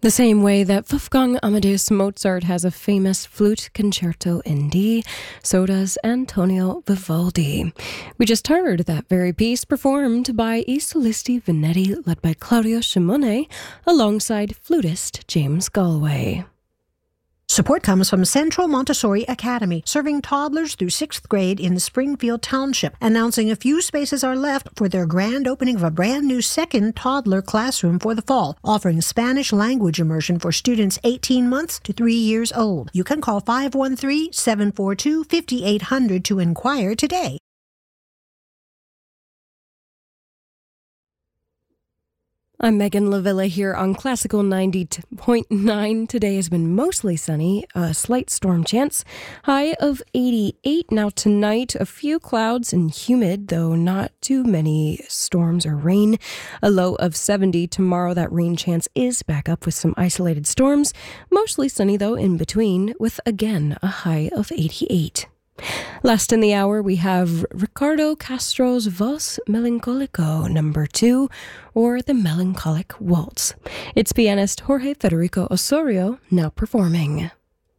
The same way that Wolfgang Amadeus Mozart has a famous flute concerto in D, so does Antonio Vivaldi. We just heard that very piece performed by I Solisti Venetti, led by Claudio Simone, alongside flutist James Galway. Support comes from Central Montessori Academy, serving toddlers through 6th grade in Springfield Township, announcing a few spaces are left for their grand opening of a brand new second toddler classroom for the fall, offering Spanish language immersion for students 18 months to 3 years old. You can call 513-742-5800 to inquire today. I'm Megan Lavilla here on Classical 90.9. Today has been mostly sunny, a slight storm chance, high of 88. Now tonight, a few clouds and humid, though not too many storms or rain. A low of 70. Tomorrow, that rain chance is back up with some isolated storms. Mostly sunny, though, in between, with again a high of 88. Last in the hour, we have Ricardo Castro's Vals Melancolico No. 2, or the Melancholic Waltz. It's pianist Jorge Federico Osorio now performing.